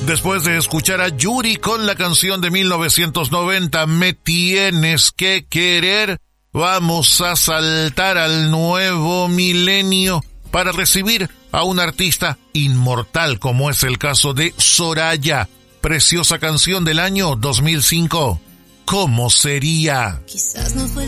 Después de escuchar a Yuri con la canción de 1990, Me Tienes que Querer, vamos a saltar al nuevo milenio para recibir a un artista inmortal como es el caso de Soraya. Preciosa canción del año 2005. ¿Cómo sería? Quizás no fue